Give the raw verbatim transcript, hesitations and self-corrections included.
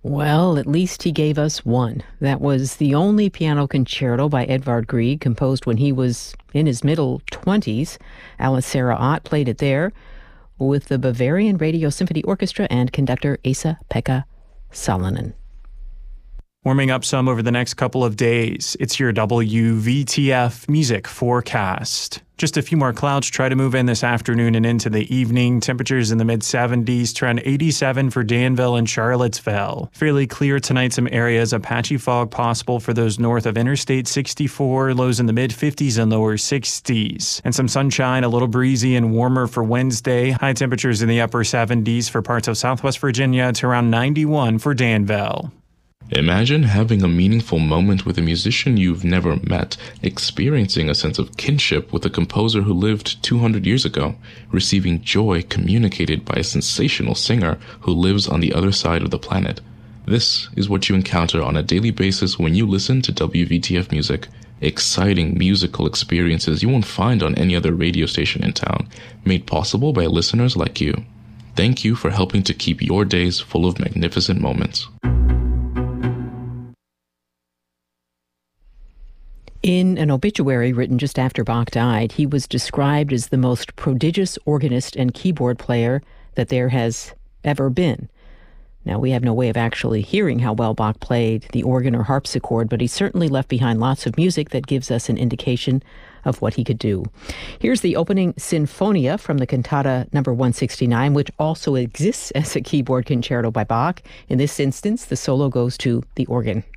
Well, at least he gave us one. That was the only piano concerto by Edvard Grieg, composed when he was in his middle twenties. Alice Sarah Ott played it there with the Bavarian Radio Symphony Orchestra and conductor Esa-Pekka Salonen. Warming up some over the next couple of days. It's your W V T F music forecast. Just a few more clouds try to move in this afternoon and into the evening. Temperatures in the mid seventies, trend eighty-seven for Danville and Charlottesville. Fairly clear tonight, some areas. A patchy fog possible for those north of Interstate sixty-four. Lows in the mid fifties and lower sixties. And some sunshine, a little breezy and warmer for Wednesday. High temperatures in the upper seventies for parts of Southwest Virginia to around ninety-one for Danville. Imagine having a meaningful moment with a musician you've never met, experiencing a sense of kinship with a composer who lived two hundred years ago, receiving joy communicated by a sensational singer who lives on the other side of the planet. This is what you encounter on a daily basis when you listen to W V T F music. Exciting musical experiences you won't find on any other radio station in town, made possible by listeners like you. Thank you for helping to keep your days full of magnificent moments. In an obituary written just after Bach died, he was described as the most prodigious organist and keyboard player that there has ever been. Now, we have no way of actually hearing how well Bach played the organ or harpsichord, but he certainly left behind lots of music that gives us an indication of what he could do. Here's the opening Sinfonia from the cantata number one sixty-nine, which also exists as a keyboard concerto by Bach. In this instance, the solo goes to the organ.